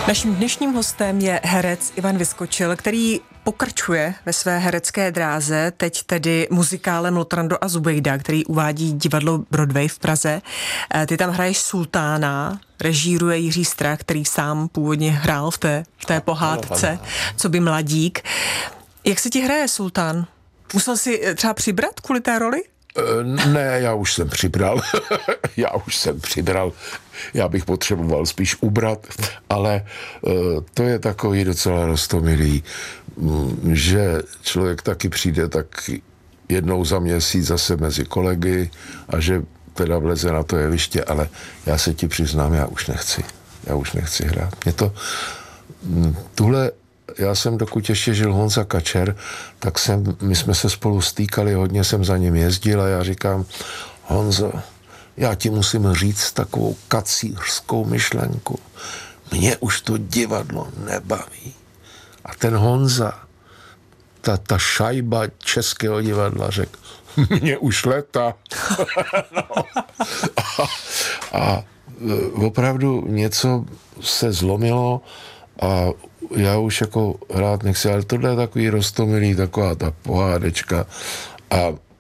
Naším dnešním hostem je herec Ivan Vyskočil, který pokračuje ve své herecké dráze, teď tedy muzikálem Lotrando a Zubejda, který uvádí divadlo Broadway v Praze. Ty tam hraješ sultána, režíruje Jiří Strach, který sám původně hrál v té pohádce, co by mladík. Jak se ti hraje sultán? Musel jsi třeba přibrat kvůli té roli? Ne, já už jsem přibral. Já bych potřeboval spíš ubrat, ale to je takový docela roztomilý, že člověk taky přijde tak jednou za měsíc zase mezi kolegy a že teda vleze na to jeviště, ale já se ti přiznám, já už nechci hrát. Já jsem, dokud ještě žil Honza Kačer, tak my jsme se spolu stýkali, hodně jsem za ním jezdil a já říkám, Honzo, já ti musím říct takovou kacířskou myšlenku. Mně už to divadlo nebaví. A ten Honza, ta šajba českého divadla řekl, mně už leta. a opravdu něco se zlomilo a já už jako hrát nechci, ale tohle je takový roztomilý, taková ta pohádečka a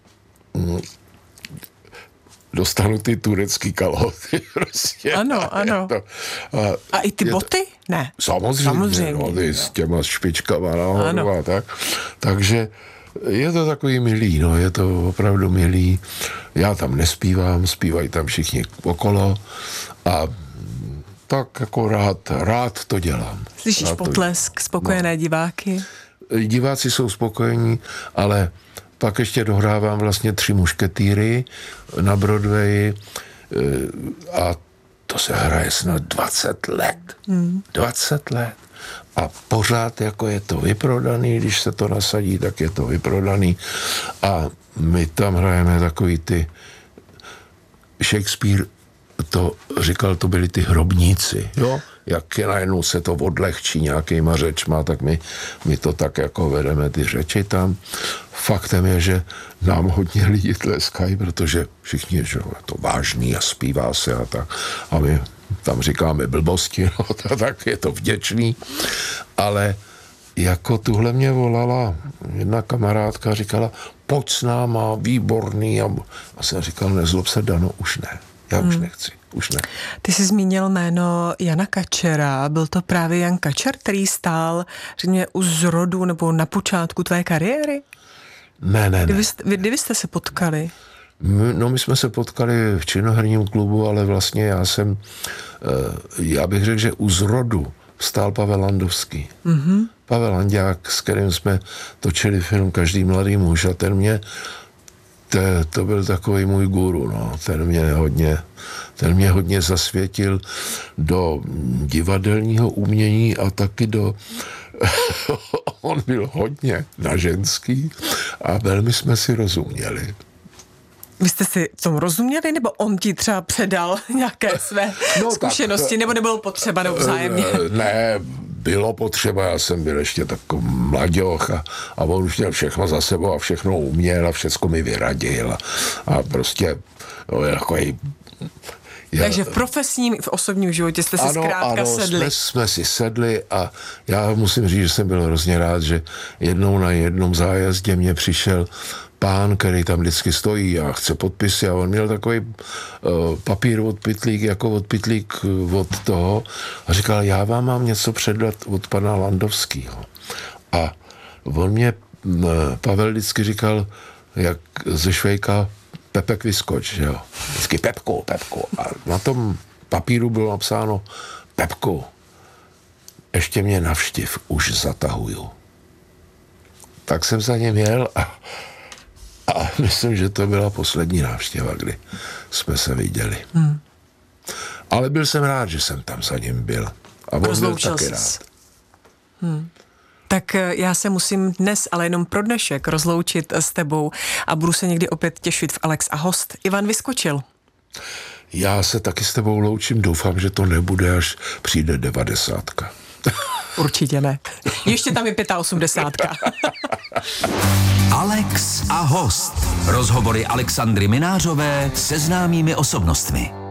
dostanu ty turecký kalhoty prostě. Ano. A i ty boty? Ne. Samozřejmě. No, s těma špičkama nahoru a tak. Takže je to takový milý, je to opravdu milý. Já tam nespívám, zpívají tam všichni okolo a tak jako rád to dělám. Slyšíš potlesk, spokojené diváky? Diváci jsou spokojení, ale pak ještě dohrávám vlastně 3 mušketýry na Broadwayi a to se hraje snad 20 let. 20 let. A pořád jako je to vyprodaný, když se to nasadí, tak je to vyprodaný. A my tam hrajeme takový ty Shakespeare to říkal, to byli ty hrobníci, jo? Jak najednou se to odlehčí nějakýma řečma, tak my to tak jako vedeme ty řeči tam. Faktem je, že nám hodně lidí tleskají, protože všichni, že je to vážný a zpívá se a tak. A my tam říkáme blbosti, tak je to vděčný. Ale jako tuhle mě volala jedna kamarádka, říkala, pojď s náma, výborný. A jsem říkal, nezlob se, Dano, už ne. Já už nechci, už ne. Ty jsi zmínil jméno Jana Kačera. Byl to právě Jan Kačer, který stál, řekněme, u zrodu nebo na počátku tvé kariéry? Ne. Kdy jste se potkali? My jsme se potkali v činoherním klubu, ale vlastně já bych řekl, že u zrodu stál Pavel Landovský. Mm-hmm. Pavel Landák, s kterým jsme točili film Každý mladý muž a ten to byl takový můj guru, ten mě hodně zasvětil do divadelního umění a taky on byl hodně na ženský a velmi jsme si rozuměli. Vy jste si v tom rozuměli, nebo on ti třeba předal nějaké své zkušenosti, nebo nebylo potřeba nebo vzájemně? Ne, bylo potřeba, já jsem byl ještě takový mladěch a on už měl všechno za sebou a všechno uměl a všecko mi vyradil a prostě takový... Takže v profesním, v osobním životě jste si zkrátka sedli. Jsme si sedli a já musím říct, že jsem byl hrozně rád, že jednou na jednom zájezdě mě přišel pán, který tam vždycky stojí a chce podpisy a on měl takový papír od pytlík, jako od pytlík od toho a říkal, já vám mám něco předat od pana Landovského. A on mě, Pavel vždycky říkal, jak ze Švejka, Pepek vyskoč, že jo. Vždycky Pepko. A na tom papíru bylo napsáno, Pepku, ještě mě navštiv, už zatahuju. Tak jsem za ním jel a myslím, že to byla poslední návštěva, kdy jsme se viděli. Ale byl jsem rád, že jsem tam za ním byl. A on byl taky rád. Tak já se musím dnes, ale jenom pro dnešek, rozloučit s tebou a budu se někdy opět těšit v Alex a host. Ivan Vyskočil. Já se taky s tebou loučím, doufám, že to nebude, až přijde 90. Určitě ne. Ještě tam je 85. Alex a host. Rozhovory Alexandry Minářové se známými osobnostmi.